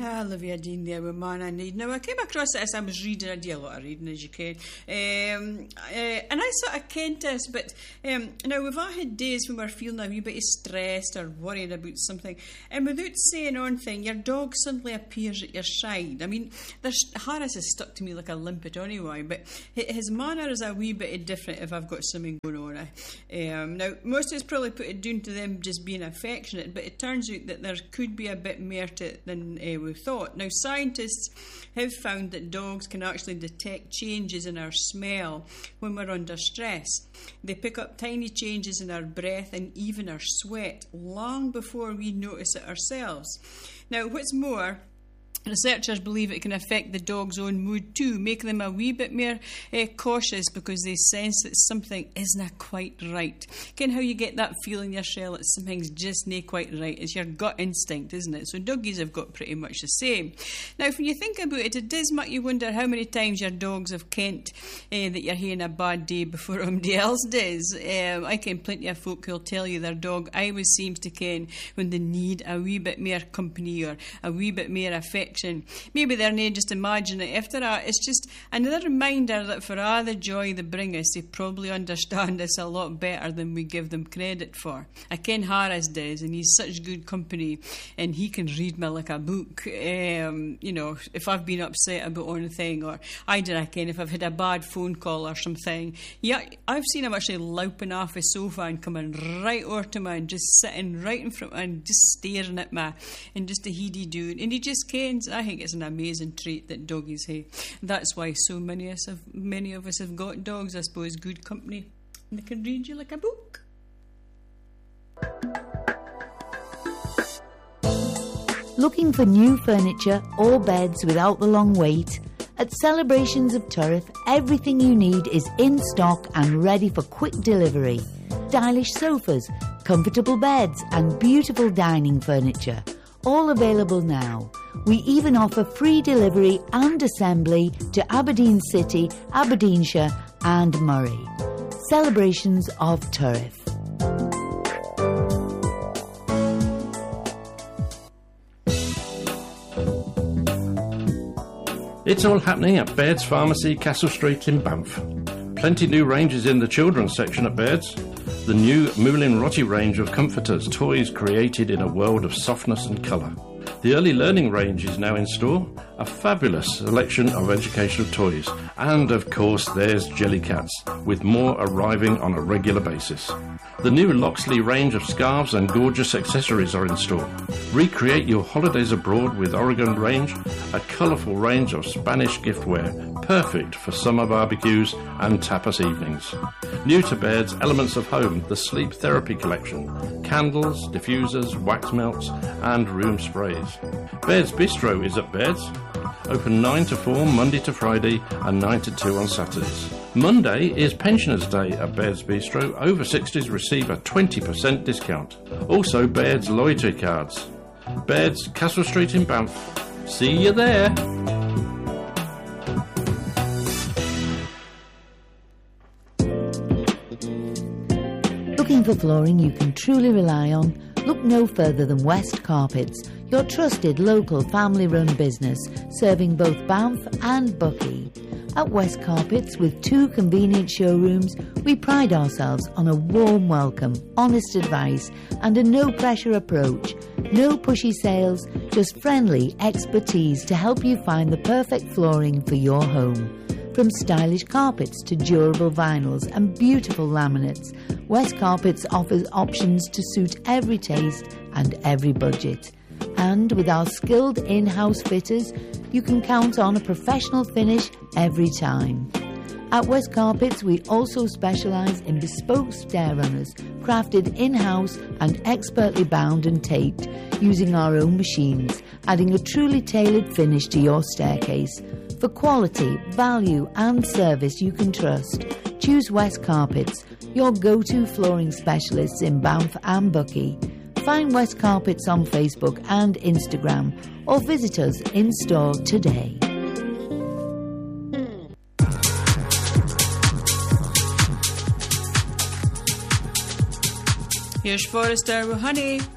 Olivia Dean there with Man I Need. Now, I came across it as I was reading. I do a lot of reading, as you can. And I sort of kent this, but now we've all had days when we're feeling a wee bit stressed or worried about something, and without saying anything, your dog suddenly appears at your side. I mean, Harris has stuck to me like a limpet anyway, but his manner is a wee bit different if I've got something going on. Now, most of us probably put it down to them just being affectionate, but it turns out that there could be a bit more to it than we thought. Now, scientists have found that dogs can actually detect changes in our smell when we're under stress. They pick up tiny changes in our breath and even our sweat long before we notice it ourselves. Now, what's more, researchers believe it can affect the dog's own mood too, making them a wee bit more cautious because they sense that something isn't quite right. Ken, how you get that feeling yourself that something's just not quite right? It's your gut instinct, isn't it? So doggies have got pretty much the same. Now, when you think about it, it does make you wonder how many times your dogs have kent that you're having a bad day before somebody else does. I ken plenty of folk who'll tell you their dog always seems to ken when they need a wee bit more company or a wee bit more affection. Maybe they're not just imagining it. After that, it's just another reminder that for all the joy they bring us, they probably understand us a lot better than we give them credit for. Ken Harris does, and he's such good company, and he can read me like a book. If I've been upset about anything, or Ken, if I've had a bad phone call or something, yeah, I've seen him actually louping off his sofa and coming right over to me and just sitting right in front of me and just staring at me and just a heedy dude, and he just kens. I think it's an amazing trait that doggies have. That's why so many of us have got dogs, I suppose. Good company. And they can read you like a book. Looking for new furniture or beds without the long wait? At Celebrations of Turriff, everything you need is in stock and ready for quick delivery. Stylish sofas, comfortable beds and beautiful dining furniture. All available now. We even offer free delivery and assembly to Aberdeen City, Aberdeenshire and Moray. Celebrations of Turriff. It's all happening at Baird's Pharmacy, Castle Street in Banff. Plenty new ranges in the children's section at Baird's. The new Moulin Rotti range of comforters, toys created in a world of softness and colour. The early learning range is now in store, a fabulous selection of educational toys, and of course there's Jellycats, with more arriving on a regular basis. The new Loxley range of scarves and gorgeous accessories are in store. Recreate your holidays abroad with Oregon range, a colourful range of Spanish giftware, perfect for summer barbecues and tapas evenings. New to Baird's Elements of Home, the Sleep Therapy Collection, candles, diffusers, wax melts and room sprays. Baird's Bistro is at Baird's, open 9 to 4 Monday to Friday and 9 to 2 on Saturdays. Monday is Pensioners' Day at Baird's Bistro. Over 60s receive a 20% discount. Also Baird's loyalty cards. Baird's, Castle Street in Banff. See you there. Looking for flooring you can truly rely on? Look no further than West Carpets, your trusted local family-run business serving both Banff and Buckie. At West Carpets, with 2 convenient showrooms, we pride ourselves on a warm welcome, honest advice and a no-pressure approach. No pushy sales, just friendly expertise to help you find the perfect flooring for your home. From stylish carpets to durable vinyls and beautiful laminates, West Carpets offers options to suit every taste and every budget. And with our skilled in-house fitters, you can count on a professional finish every time. At West Carpets, we also specialise in bespoke stair runners, crafted in-house and expertly bound and taped using our own machines, adding a truly tailored finish to your staircase. For quality, value and service you can trust, choose West Carpets, your go-to flooring specialists in Banff and Buckie. Find West Carpets on Facebook and Instagram or visit us in store today. Here's Forrester with Honey.